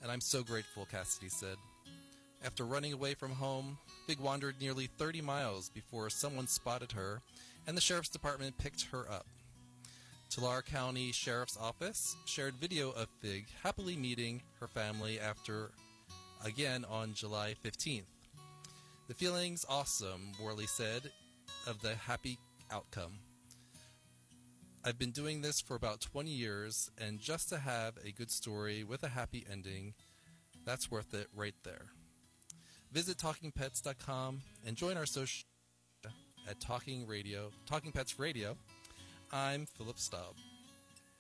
And I'm so grateful, Cassidy said. After running away from home, Fig wandered nearly 30 miles before someone spotted her, and the sheriff's department picked her up. Tulare County Sheriff's Office shared video of Fig happily meeting her family again on July 15th. The feeling's awesome, Worley said, of the happy outcome. I've been doing this for about 20 years, and just to have a good story with a happy ending, that's worth it right there. Visit TalkingPets.com and join our social at Talking Pets Radio. I'm Philip Staub.